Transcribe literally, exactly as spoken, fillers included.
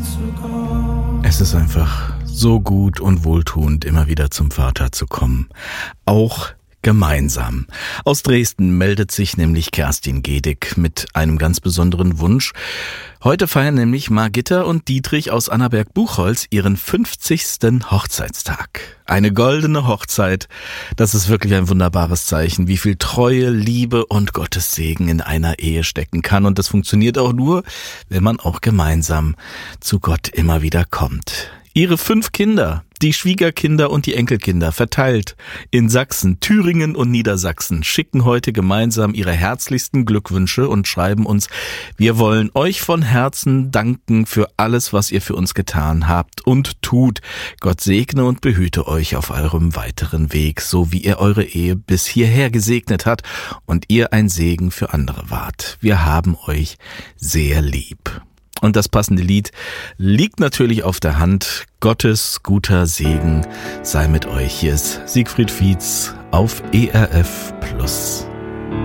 Es ist einfach so gut und wohltuend, immer wieder zum Vater zu kommen. Auch gemeinsam. Aus Dresden meldet sich nämlich Kerstin Gedig mit einem ganz besonderen Wunsch. Heute feiern nämlich Margitta und Dietrich aus Annaberg-Buchholz ihren fünfzigsten Hochzeitstag. Eine goldene Hochzeit. Das ist wirklich ein wunderbares Zeichen, wie viel Treue, Liebe und Gottes Segen in einer Ehe stecken kann. Und das funktioniert auch nur, wenn man auch gemeinsam zu Gott immer wieder kommt. Ihre fünf Kinder, die Schwiegerkinder und die Enkelkinder, verteilt in Sachsen, Thüringen und Niedersachsen, schicken heute gemeinsam ihre herzlichsten Glückwünsche und schreiben uns: Wir wollen euch von Herzen danken für alles, was ihr für uns getan habt und tut. Gott segne und behüte euch auf eurem weiteren Weg, so wie er eure Ehe bis hierher gesegnet hat und ihr ein Segen für andere wart. Wir haben euch sehr lieb. Und das passende Lied liegt natürlich auf der Hand. Gottes guter Segen sei mit euch. Hier ist Siegfried Fietz auf E R F Plus.